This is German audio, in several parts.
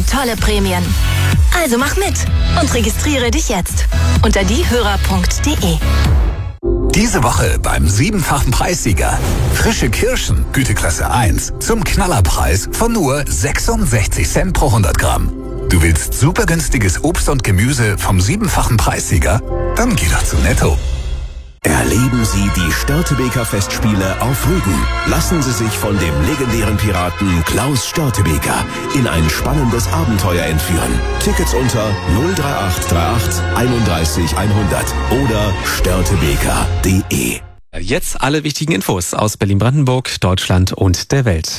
tolle Prämien. Also mach mit und registriere dich jetzt unter diehörer.de. Diese Woche beim 7-fachen Preissieger. Frische Kirschen, Güteklasse 1, zum Knallerpreis von nur 66 Cent pro 100 Gramm. Du willst super günstiges Obst und Gemüse vom 7-fachen Preissieger? Dann geh doch zu Netto. Erleben Sie die Störtebeker Festspiele auf Rügen. Lassen Sie sich von dem legendären Piraten Klaus Störtebeker in ein spannendes Abenteuer entführen. Tickets unter 03838 31 100 oder störtebeker.de. Jetzt alle wichtigen Infos aus Berlin-Brandenburg, Deutschland und der Welt.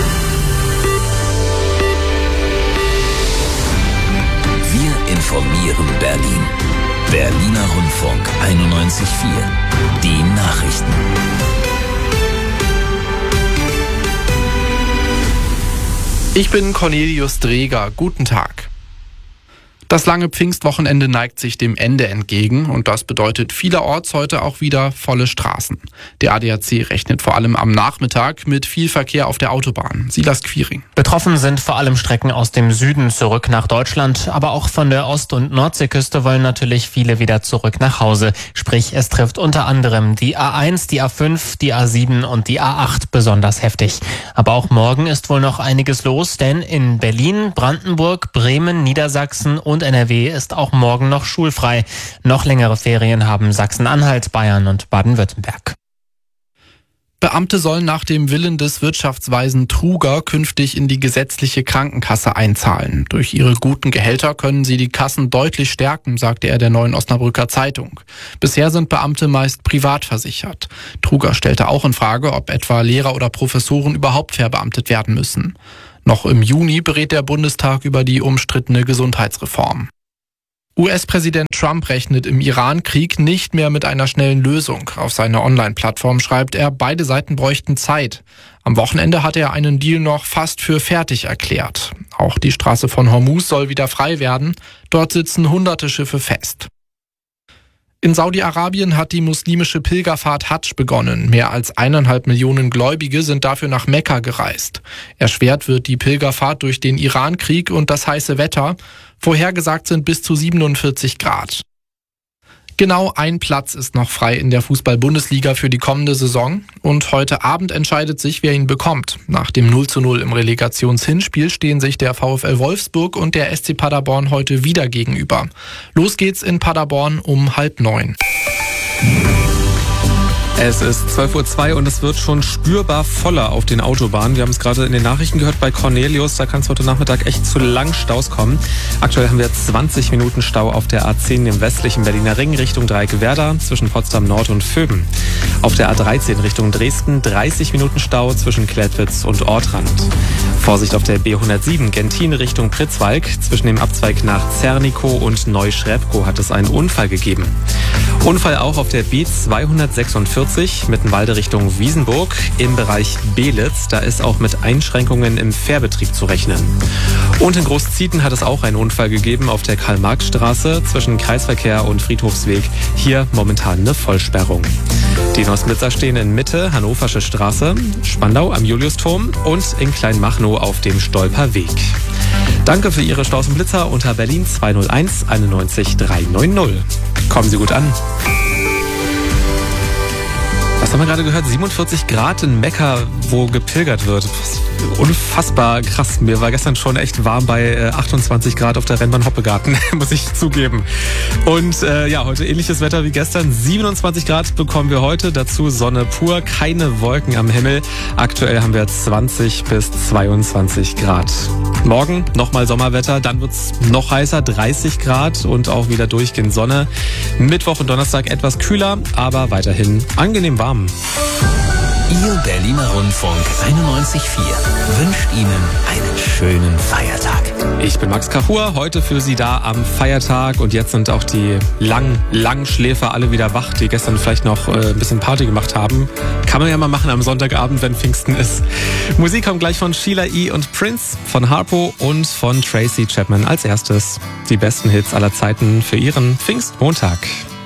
Wir informieren Berlin. Berliner Rundfunk 91.4. Die Nachrichten. Ich bin Cornelius Dreger. Guten Tag. Das lange Pfingstwochenende neigt sich dem Ende entgegen und das bedeutet vielerorts heute auch wieder volle Straßen. Der ADAC rechnet vor allem am Nachmittag mit viel Verkehr auf der Autobahn. Silas Quiring. Betroffen sind vor allem Strecken aus dem Süden zurück nach Deutschland, aber auch von der Ost- und Nordseeküste wollen natürlich viele wieder zurück nach Hause. Sprich, es trifft unter anderem die A1, die A5, die A7 und die A8 besonders heftig. Aber auch morgen ist wohl noch einiges los, denn in Berlin, Brandenburg, Bremen, Niedersachsen und NRW ist auch morgen noch schulfrei. Noch längere Ferien haben Sachsen-Anhalt, Bayern und Baden-Württemberg. Beamte sollen nach dem Willen des Wirtschaftsweisen Truger künftig in die gesetzliche Krankenkasse einzahlen. Durch ihre guten Gehälter können sie die Kassen deutlich stärken, sagte er der Neuen Osnabrücker Zeitung. Bisher sind Beamte meist privat versichert. Truger stellte auch in Frage, ob etwa Lehrer oder Professoren überhaupt verbeamtet werden müssen. Noch im Juni berät der Bundestag über die umstrittene Gesundheitsreform. US-Präsident Trump rechnet im Iran-Krieg nicht mehr mit einer schnellen Lösung. Auf seiner Online-Plattform schreibt er, beide Seiten bräuchten Zeit. Am Wochenende hat er einen Deal noch fast für fertig erklärt. Auch die Straße von Hormuz soll wieder frei werden. Dort sitzen hunderte Schiffe fest. In Saudi-Arabien hat die muslimische Pilgerfahrt Hadsch begonnen. Mehr als 1,5 Millionen Gläubige sind dafür nach Mekka gereist. Erschwert wird die Pilgerfahrt durch den Iran-Krieg und das heiße Wetter. Vorhergesagt sind bis zu 47 Grad. Genau ein Platz ist noch frei in der Fußball-Bundesliga für die kommende Saison. Und heute Abend entscheidet sich, wer ihn bekommt. Nach dem 0:0 im Relegationshinspiel stehen sich der VfL Wolfsburg und der SC Paderborn heute wieder gegenüber. Los geht's in Paderborn um 8:30. Es ist 12:02 Uhr und es wird schon spürbar voller auf den Autobahnen. Wir haben es gerade in den Nachrichten gehört bei Cornelius, da kann es heute Nachmittag echt zu langen Staus kommen. Aktuell haben wir 20 Minuten Stau auf der A10 im westlichen Berliner Ring Richtung Dreieck-Werder zwischen Potsdam Nord und Vöben. Auf der A13 Richtung Dresden 30 Minuten Stau zwischen Klettwitz und Ortrand. Vorsicht auf der B107 Gentin Richtung Pritzwalk. Zwischen dem Abzweig nach Zernikow und Neuschräbkow hat es einen Unfall gegeben. Unfall auch auf der B246 Mittenwalde Richtung Wiesenburg im Bereich Belitz. Da ist auch mit Einschränkungen im Fährbetrieb zu rechnen. Und in Großzieten hat es auch einen Unfall gegeben auf der Karl-Marx-Straße zwischen Kreisverkehr und Friedhofsweg. Hier momentan eine Vollsperrung. Die Nosblitzer stehen in Mitte, Hannoversche Straße, Spandau am Juliusturm und in Kleinmachnow auf dem Stolperweg. Danke für Ihre Staus und Blitzer unter Berlin 201 91 390. Kommen Sie gut an. Was haben wir gerade gehört? 47 Grad in Mekka, wo gepilgert wird. Unfassbar krass. Mir war gestern schon echt warm bei 28 Grad auf der Rennbahn Hoppegarten, muss ich zugeben. Und heute ähnliches Wetter wie gestern. 27 Grad bekommen wir heute. Dazu Sonne pur, keine Wolken am Himmel. Aktuell haben wir 20 bis 22 Grad. Morgen nochmal Sommerwetter, dann wird's noch heißer, 30 Grad und auch wieder durchgehend Sonne. Mittwoch und Donnerstag etwas kühler, aber weiterhin angenehm warm. Ihr Berliner Rundfunk 91.4 wünscht Ihnen einen schönen Feiertag. Ich bin Max Kachur, heute für Sie da am Feiertag und jetzt sind auch die Langschläfer alle wieder wach, die gestern vielleicht noch ein bisschen Party gemacht haben. Kann man ja mal machen am Sonntagabend, wenn Pfingsten ist. Musik kommt gleich von Sheila E. und Prince, von Harpo und von Tracy Chapman als erstes. Die besten Hits aller Zeiten für Ihren Pfingstmontag.